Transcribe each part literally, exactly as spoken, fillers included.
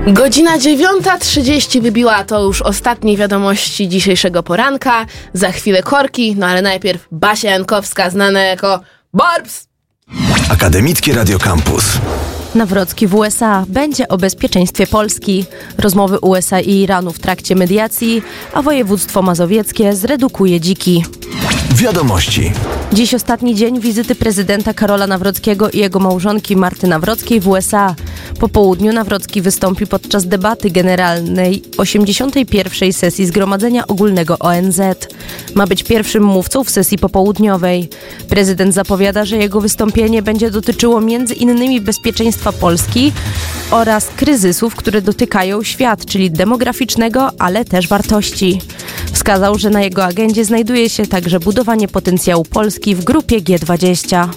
Godzina dziewiąta trzydzieści wybiła, to już ostatnie wiadomości dzisiejszego poranka. Za chwilę korki, no ale najpierw Basia Jankowska, znana jako Barbs. Akademickie Radio Campus. Nawrocki w U S A będzie o bezpieczeństwie Polski. Rozmowy U S A i Iranu w trakcie mediacji, a województwo mazowieckie zredukuje dziki. Wiadomości. Dziś ostatni dzień wizyty prezydenta Karola Nawrockiego i jego małżonki Marty Nawrockiej w U S A. Po południu Nawrocki wystąpi podczas debaty generalnej osiemdziesiątej pierwszej sesji Zgromadzenia Ogólnego O N Z. Ma być pierwszym mówcą w sesji popołudniowej. Prezydent zapowiada, że jego wystąpienie będzie dotyczyło między innymi bezpieczeństwa Polski oraz kryzysów, które dotykają świat, czyli demograficznego, ale też wartości. Wskazał, że na jego agendzie znajduje się także budowanie potencjału Polski w grupie G dwadzieścia.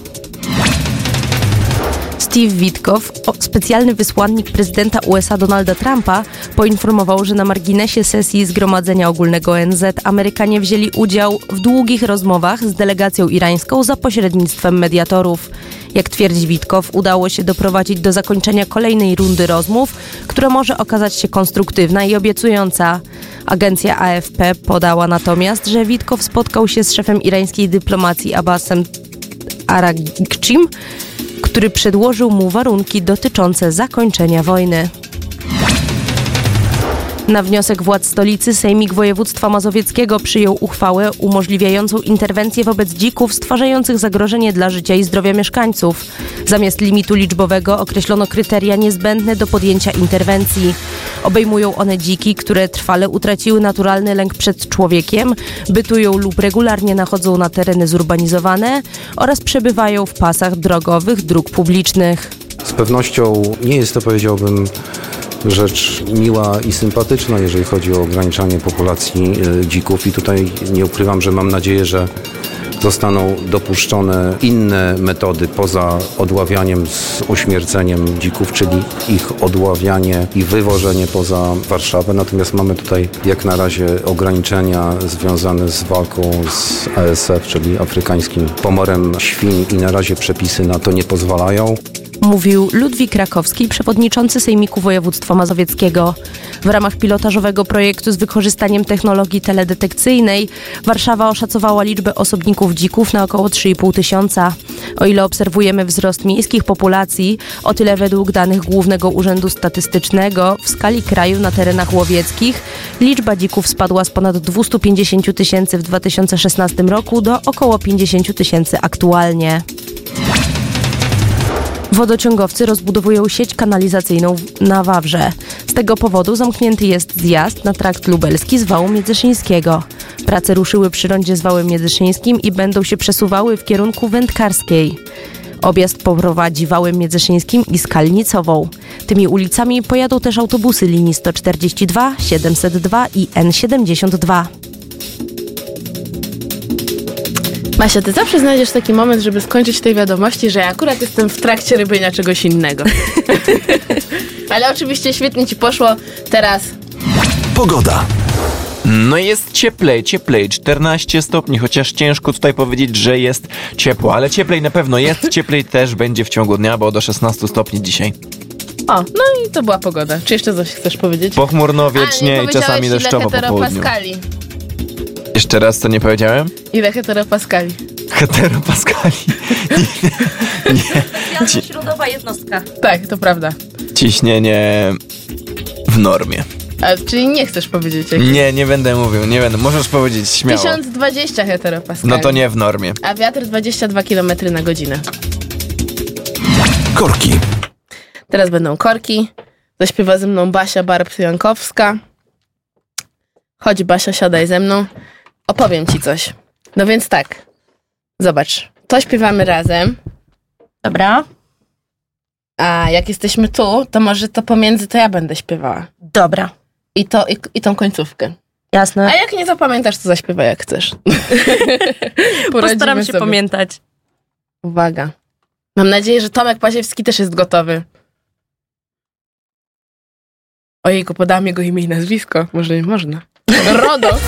Steve Witkow, specjalny wysłannik prezydenta U S A Donalda Trumpa, poinformował, że na marginesie sesji Zgromadzenia Ogólnego O N Z Amerykanie wzięli udział w długich rozmowach z delegacją irańską za pośrednictwem mediatorów. Jak twierdzi Witkow, udało się doprowadzić do zakończenia kolejnej rundy rozmów, która może okazać się konstruktywna i obiecująca. Agencja A F P podała natomiast, że Witkow spotkał się z szefem irańskiej dyplomacji Abbasem Araghchim, który przedłożył mu warunki dotyczące zakończenia wojny. Na wniosek władz stolicy Sejmik Województwa Mazowieckiego przyjął uchwałę umożliwiającą interwencję wobec dzików stwarzających zagrożenie dla życia i zdrowia mieszkańców. Zamiast limitu liczbowego określono kryteria niezbędne do podjęcia interwencji. Obejmują one dziki, które trwale utraciły naturalny lęk przed człowiekiem, bytują lub regularnie nachodzą na tereny zurbanizowane oraz przebywają w pasach drogowych dróg publicznych. Z pewnością nie jest to, powiedziałbym, rzecz miła i sympatyczna, jeżeli chodzi o ograniczanie populacji dzików i tutaj nie ukrywam, że mam nadzieję, że zostaną dopuszczone inne metody poza odławianiem z uśmierceniem dzików, czyli ich odławianie i wywożenie poza Warszawę. Natomiast mamy tutaj jak na razie ograniczenia związane z walką z A S F, czyli afrykańskim pomorem świń i na razie przepisy na to nie pozwalają. Mówił Ludwik Rakowski, przewodniczący Sejmiku Województwa Mazowieckiego. W ramach pilotażowego projektu z wykorzystaniem technologii teledetekcyjnej Warszawa oszacowała liczbę osobników dzików na około trzy i pół tysiąca. O ile obserwujemy wzrost miejskich populacji, o tyle według danych Głównego Urzędu Statystycznego w skali kraju na terenach łowieckich liczba dzików spadła z ponad dwieście pięćdziesiąt tysięcy w dwa tysiące szesnastym roku do około pięćdziesiąt tysięcy aktualnie. Wodociągowcy rozbudowują sieć kanalizacyjną na Wawrze. Z tego powodu zamknięty jest zjazd na trakt lubelski z Wału Międzyszyńskiego. Prace ruszyły przy rondzie z Wałem Międzyszyńskim i będą się przesuwały w kierunku Wędkarskiej. Objazd poprowadzi Wałem Międzyszyńskim i Skalnicową. Tymi ulicami pojadą też autobusy linii sto czterdzieści dwa, siedemset dwa i N siedemdziesiąt dwa. Basia, ty zawsze znajdziesz taki moment, żeby skończyć tej wiadomości, że ja akurat jestem w trakcie robienia czegoś innego. Ale oczywiście świetnie ci poszło. Teraz Pogoda. No jest cieplej, cieplej, czternaście stopni, chociaż ciężko tutaj powiedzieć, że jest ciepło, ale cieplej na pewno jest, cieplej też będzie w ciągu dnia, bo do szesnastu stopni dzisiaj. O, no i to była pogoda. Czy jeszcze coś chcesz powiedzieć? Pochmurno, wiecznie i czasami deszczowo po południu. Jeszcze raz, co nie powiedziałem? Ile heteropaskali? Heteropaskali. Nie. nie. Ci... środowa jednostka. Tak, to prawda. Ciśnienie w normie. A, czyli nie chcesz powiedzieć? Jak... Nie, nie będę mówił, nie będę. Możesz powiedzieć śmiało. tysiąc dwadzieścia heteropaskali. No to nie w normie. A wiatr dwadzieścia dwa kilometry na godzinę. Korki. Teraz będą korki. Zaśpiewa ze mną Basia Barbs Jankowska. Chodź Basia, siadaj ze mną. Opowiem ci coś. No więc tak. Zobacz. To śpiewamy razem. Dobra. A jak jesteśmy tu, to może to pomiędzy to ja będę śpiewała. Dobra. I to i, i tą końcówkę. Jasne. A jak nie zapamiętasz, to zaśpiewaj jak chcesz. Postaram się sobie. pamiętać. Uwaga. Mam nadzieję, że Tomek Pasiewski też jest gotowy. Ojejku, podałam jego imię i nazwisko. Może nie można. Rodo.